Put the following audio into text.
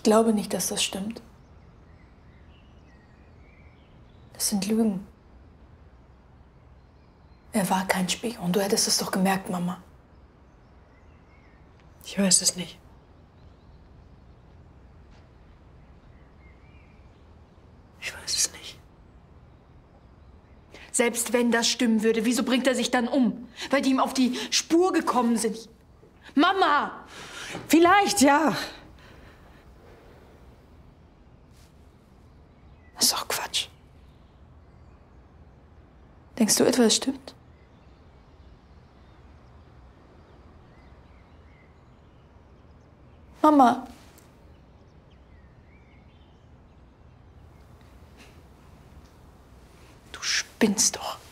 glaube nicht, dass das stimmt. Das sind Lügen. Er war kein Spion. Du hättest es doch gemerkt, Mama. Ich weiß es nicht. Ich weiß es nicht. Selbst wenn das stimmen würde, wieso bringt er sich dann um? Weil die ihm auf die Spur gekommen sind. Mama! Vielleicht, ja. Das ist doch Quatsch. Denkst du, etwas stimmt? Mama. Du spinnst doch.